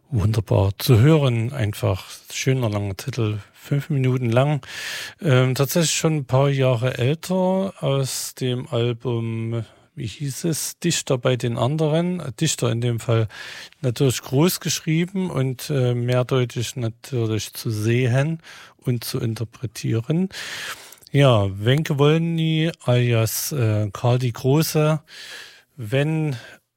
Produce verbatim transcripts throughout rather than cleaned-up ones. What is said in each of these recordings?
Wunderbar zu hören, einfach schöner langer Titel, fünf Minuten lang. Ähm, tatsächlich schon ein paar Jahre älter, aus dem Album, wie hieß es, Dichter bei den anderen. Dichter in dem Fall natürlich groß geschrieben und äh, mehrdeutig natürlich zu sehen und zu interpretieren. Ja, Wenke Wolny alias äh, Karl die Große. Wenn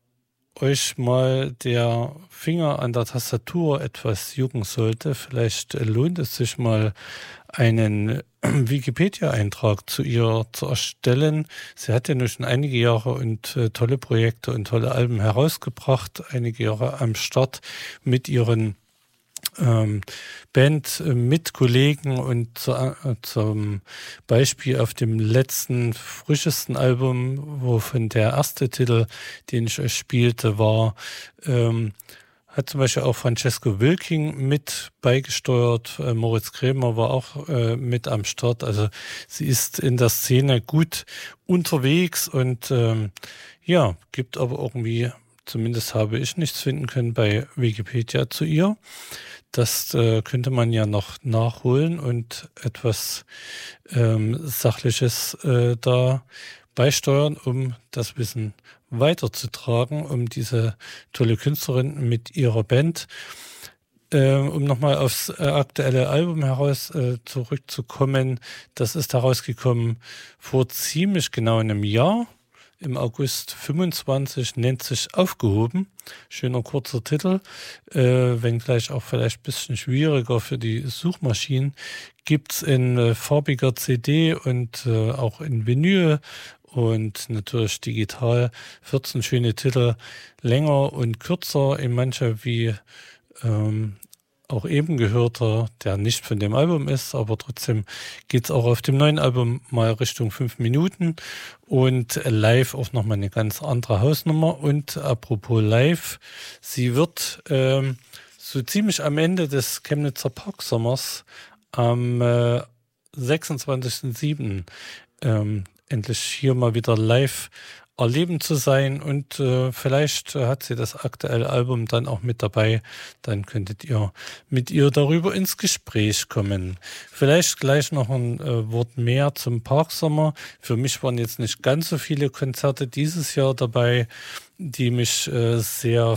euch mal der Finger an der Tastatur etwas jucken sollte, vielleicht lohnt es sich mal, einen Wikipedia-Eintrag zu ihr zu erstellen. Sie hat ja nun schon einige Jahre und äh, tolle Projekte und tolle Alben herausgebracht, einige Jahre am Start mit ihren Ähm, Band äh, mit Kollegen und zu, äh, zum Beispiel auf dem letzten, frischesten Album, wovon der erste Titel, den ich euch spielte, war, ähm, hat zum Beispiel auch Francesco Wilking mit beigesteuert, äh, Moritz Krämer war auch äh, mit am Start, also sie ist in der Szene gut unterwegs und ähm, ja, gibt aber irgendwie, zumindest habe ich nichts finden können bei Wikipedia zu ihr. Das äh, könnte man ja noch nachholen und etwas ähm, Sachliches äh, da beisteuern, um das Wissen weiterzutragen, um diese tolle Künstlerin mit ihrer Band. Äh, um nochmal aufs äh, aktuelle Album heraus äh, zurückzukommen, das ist herausgekommen vor ziemlich genau einem Jahr. Im August fünfundzwanzig, nennt sich Aufgehoben. Schöner kurzer Titel, äh, wenngleich auch vielleicht ein bisschen schwieriger für die Suchmaschinen. Gibt's in äh, farbiger C D und äh, auch in Vinyl und natürlich digital. vierzehn schöne Titel, länger und kürzer, in mancher wie ähm, auch eben gehörter, der nicht von dem Album ist, aber trotzdem geht's auch auf dem neuen Album mal Richtung fünf Minuten und live auch nochmal eine ganz andere Hausnummer. Und apropos live, sie wird ähm, so ziemlich am Ende des Chemnitzer Parksommers am äh, sechsundzwanzigsten siebten Ähm, endlich hier mal wieder live erleben zu sein und äh, vielleicht äh, hat sie das aktuelle Album dann auch mit dabei, dann könntet ihr mit ihr darüber ins Gespräch kommen. Vielleicht gleich noch ein äh, Wort mehr zum Parksommer. Für mich waren jetzt nicht ganz so viele Konzerte dieses Jahr dabei, die mich äh, sehr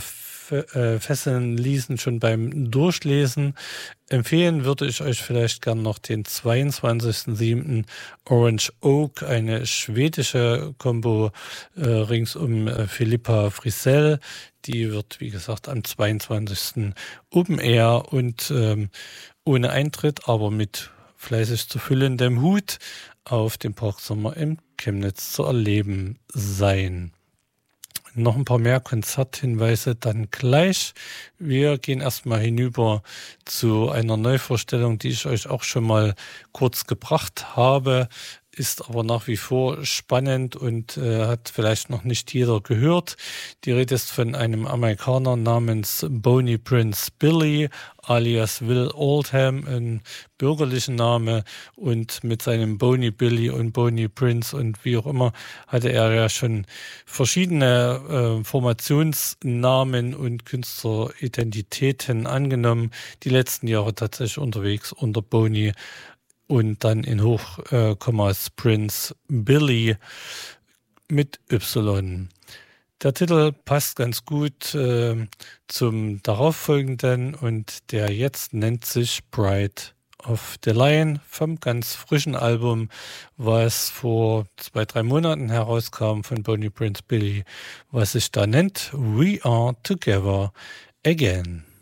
fesseln ließen, schon beim Durchlesen. Empfehlen würde ich euch vielleicht gern noch den zweiundzwanzigsten siebten Orange Oak, eine schwedische Combo äh, rings um äh, Philippa Frisell. Die wird, wie gesagt, am zweiundzwanzigsten Open Air und ähm, ohne Eintritt, aber mit fleißig zu füllendem Hut auf dem Parksommer im Chemnitz zu erleben sein. Noch ein paar mehr Konzerthinweise dann gleich. Wir gehen erstmal hinüber zu einer Neuvorstellung, die ich euch auch schon mal kurz gebracht habe, ist aber nach wie vor spannend und äh, hat vielleicht noch nicht jeder gehört. Die Rede ist von einem Amerikaner namens Boney Prince Billy, alias Will Oldham, ein bürgerlicher Name, und mit seinem Boney Billy und Boney Prince und wie auch immer hatte er ja schon verschiedene äh, Formationsnamen und Künstleridentitäten angenommen. Die letzten Jahre tatsächlich unterwegs unter Boney und dann in Hochkommas äh, Prince Billy mit Y. Der Titel passt ganz gut äh, zum darauffolgenden und der jetzt nennt sich Bride of the Lion vom ganz frischen Album, was vor zwei, drei Monaten herauskam von Boney Prince Billy, was sich da nennt We Are Together Again.